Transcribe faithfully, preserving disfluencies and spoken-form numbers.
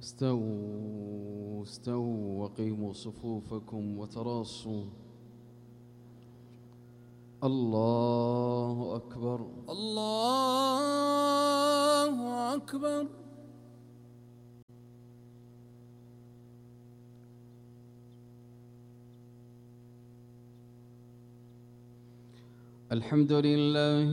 استووا استووا وقيموا صفوفكم وتراصوا. الله أكبر الله أكبر. الحمد لله